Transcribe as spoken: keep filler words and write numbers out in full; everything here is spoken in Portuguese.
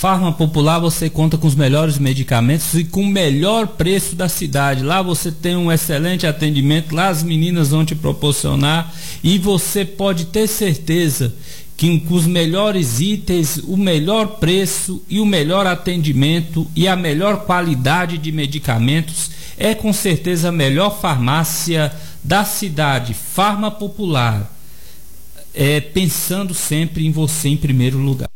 Farma Popular você conta com os melhores medicamentos e com o melhor preço da cidade. Lá você tem um excelente atendimento, lá as meninas vão te proporcionar e você pode ter certeza que com os melhores itens, o melhor preço e o melhor atendimento e a melhor qualidade de medicamentos é com certeza a melhor farmácia da cidade. Farma Popular, é, pensando sempre em você em primeiro lugar.